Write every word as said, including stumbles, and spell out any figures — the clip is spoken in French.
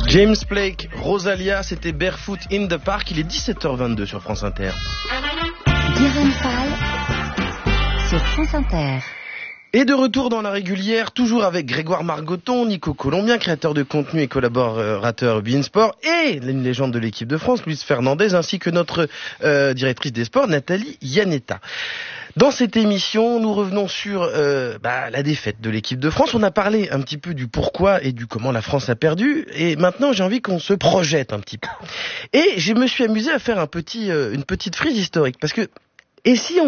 James Blake, Rosalia, c'était Barefoot in the Park. Il est dix-sept heures vingt-deux sur France Inter. Guérin Fall sur France Inter. Et de retour dans la régulière, toujours avec Grégoire Margoton, Nico Colombien, créateur de contenu et collaborateur Beansport, et une légende de l'équipe de France, Luis Fernandez, ainsi que notre euh, directrice des sports, Nathalie Yanetta. Dans cette émission, nous revenons sur euh, bah, la défaite de l'équipe de France. On a parlé un petit peu du pourquoi et du comment la France a perdu. Et maintenant, j'ai envie qu'on se projette un petit peu. Et je me suis amusé à faire un petit, euh, une petite frise historique. Parce que, et si on